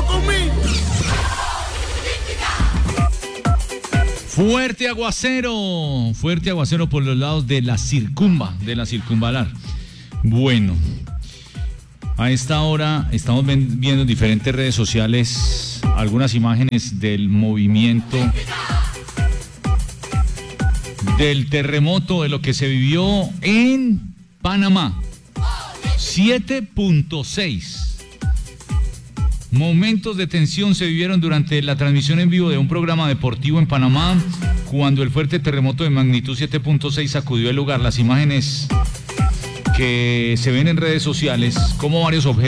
conmigo. Fuerte aguacero por los lados de la circunvalar. Bueno, a esta hora estamos viendo en diferentes redes sociales algunas imágenes del movimiento del terremoto, de lo que se vivió en Panamá. 7.6. Momentos de tensión se vivieron durante la transmisión en vivo de un programa deportivo en Panamá, cuando el fuerte terremoto de magnitud 7.6 sacudió el lugar. Las imágenes que se ven en redes sociales, como varios objetos